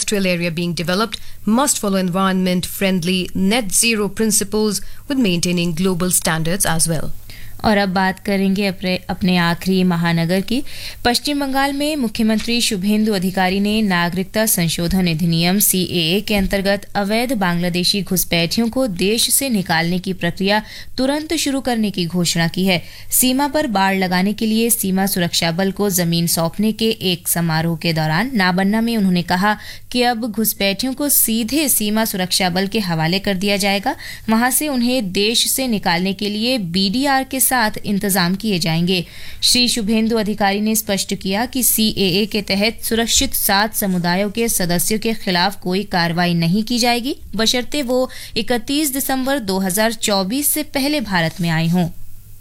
industrial area being developed must follow environment-friendly net zero principles with maintaining global standards as well. और अब बात करेंगे अपने आखिरी महानगर की। पश्चिम बंगाल में मुख्यमंत्री शुभेंदु अधिकारी ने नागरिकता संशोधन अधिनियम CAA के अंतर्गत अवैध बांग्लादेशी घुसपैठियों को देश से निकालने की प्रक्रिया तुरंत शुरू करने की घोषणा की है। सीमा पर बाड़ लगाने के लिए सीमा सुरक्षा बल को जमीन सौंपने के एक समारोह के दौरान नाबन्ना में उन्होंने कहा कि अब घुसपैठियों को सीधे सीमा सुरक्षा बल के हवाले कर दिया जाएगा। वहां से उन्हें देश से निकालने के लिए BDR के साथ इंतजाम किए जाएंगे। श्री शुभेंदु अधिकारी ने स्पष्ट किया कि CAA के तहत सुरक्षित 7 समुदायों के सदस्यों के खिलाफ कोई कार्रवाई नहीं की जाएगी, बशर्ते वो 31 दिसंबर 2024 से पहले भारत में आए हों।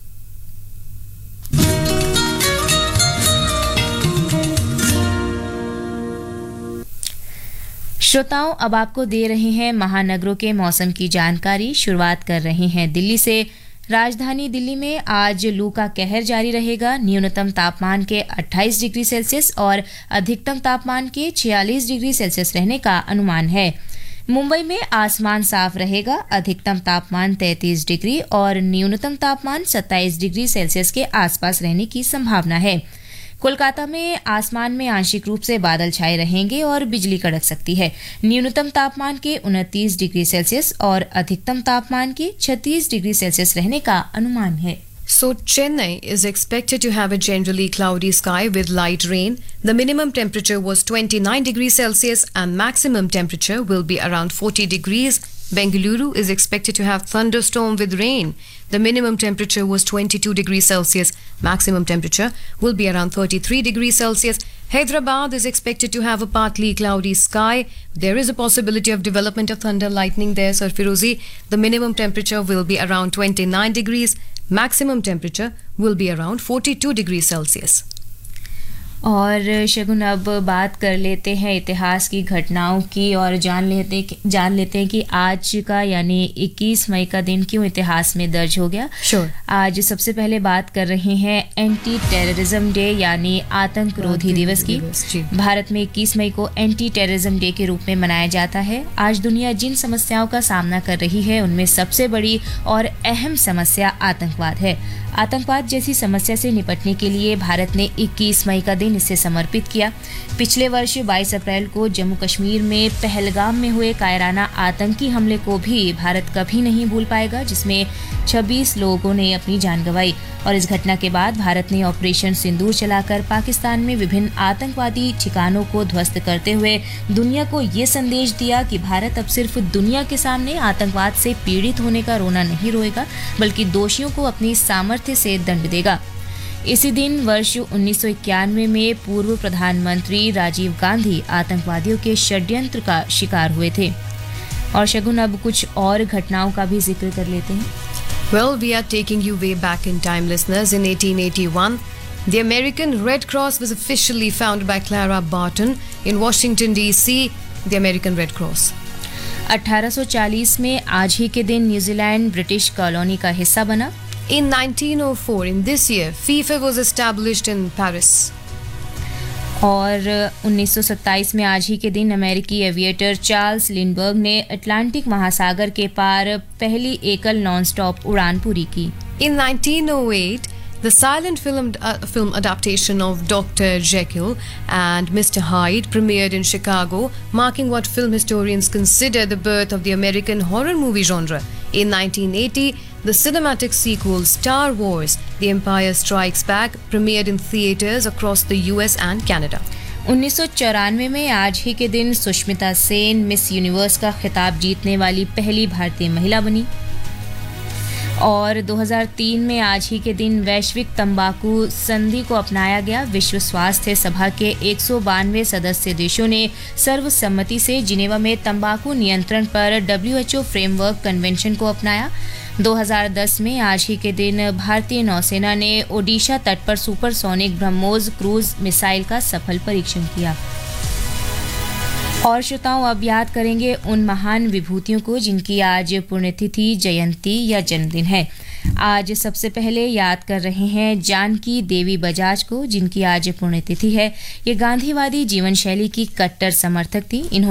श्रोताओं, अब आपको दे रहे हैं महानगरों के मौसम की जानकारी। शुरुआत कर रहे हैं दिल्ली से। राजधानी दिल्ली में आज लू का कहर जारी रहेगा। न्यूनतम तापमान के 28 डिग्री सेल्सियस और अधिकतम तापमान के 46 डिग्री सेल्सियस रहने का अनुमान है। मुंबई में आसमान साफ रहेगा। अधिकतम तापमान 33 डिग्री और न्यूनतम तापमान 27 डिग्री सेल्सियस के आसपास रहने की संभावना है। कोलकाता में आसमान में आंशिक रूप से बादल छाए रहेंगे और बिजली कड़क सकती है। न्यूनतम तापमान के 29 डिग्री सेल्सियस और अधिकतम तापमान के 36 डिग्री सेल्सियस रहने का अनुमान है। So, Chennai is expected to have a generally cloudy sky with light rain. The minimum temperature was 29 degrees Celsius and maximum temperature will be around 40 degrees. Bengaluru is expected to have thunderstorm with rain. The minimum temperature was 22 degrees Celsius. Maximum temperature will be around 33 degrees Celsius. Hyderabad is expected to have a partly cloudy sky. There is a possibility of development of thunder lightning there. So, Firozi, the minimum temperature will be around 29 degrees. Maximum temperature will be around 42 degrees Celsius. और शगुन, अब बात कर लेते हैं इतिहास की घटनाओं की और जान लेते हैं कि आज का यानी 21 मई का दिन क्यों इतिहास में दर्ज हो गया। Sure. आज सबसे पहले बात कर रहे हैं एंटी टेररिज्म डे यानी आतंक रोधी दिवस की। भारत में 21 मई को एंटी टेररिज्म डे के रूप में मनाया जाता है। आज दुनिया जिन समस्याओं का सामना कर रही है उनमें सबसे बड़ी और अहम समस्या आतंकवाद है। आतंकवाद जैसी समस्या से निपटने के लिए भारत ने 21 मई का दिन इसे समर्पित किया। पिछले वर्ष 22 अप्रैल को जम्मू कश्मीर में पहलगाम में हुए कायराना आतंकी हमले को भी भारत कभी नहीं भूल पाएगा, जिसमें 26 लोगों ने अपनी जान गंवाई। और इस घटना के बाद भारत ने ऑपरेशन सिंदूर चलाकर पाकिस्तान में विभिन्न आतंकवादी ठिकानों को ध्वस्त करते हुए दुनिया को ये संदेश दिया कि भारत अब सिर्फ दुनिया के सामने आतंकवाद से पीड़ित होने का रोना नहीं रोएगा, बल्कि दोषियों को अपनी सामर्थ्य से दंड देगा। इसी दिन वर्ष 1991 में पूर्व प्रधानमंत्री राजीव गांधी आतंकवादियों के षड्यंत्र का शिकार हुए थे। और शगुन, अब कुछ और घटनाओं का भी जिक्र कर लेते हैं। Well, we are taking you way back in time, listeners. In 1881, the American Red Cross was officially founded by Clara Barton in Washington, D.C., the American Red Cross. 1840 में आज ही के दिन न्यूजीलैंड ब्रिटिश कॉलोनी का हिस्सा बना। In 1904, in this year, FIFA was established in Paris. और 1927 में आज ही के दिन अमेरिकी एविएटर चार्ल्स लिंडबर्ग ने अटलांटिक महासागर के पार पहली एकल नॉन-स्टॉप उड़ान पूरी की। In 1908, the silent film adaptation of Dr. Jekyll and Mr. Hyde premiered in Chicago, marking what film historians consider the birth of the American horror movie genre. In 1980, the cinematic sequel Star Wars: The Empire Strikes Back premiered in theaters across the US and Canada. 1994 में आज ही के दिन Sushmita Sen miss universe का खिताब जीतने वाली पहली भारतीय महिला बनी। और 2003 में आज ही के दिन वैश्विक तंबाकू संधि को अपनाया गया। विश्व स्वास्थ्य सभा के 192 सदस्य देशों ने सर्वसम्मति से जिनेवा में तंबाकू नियंत्रण पर WHO फ्रेमवर्क कन्वेंशन को अपनाया। 2010 में आज ही के दिन भारतीय नौसेना ने ओडिशा तट पर सुपरसोनिक ब्रह्मोस क्रूज मिसाइल का सफल परीक्षण किया। और श्रोताओं, अब याद करेंगे उन महान विभूतियों को जिनकी आज पुण्यतिथि, जयंती या जन्मदिन है। आज सबसे पहले याद कर रहे हैं जानकी देवी बजाज को, जिनकी आज पुण्यतिथि है। ये गांधीवादी जीवन शैली की कट्टर समर्थक थी। इन्होंने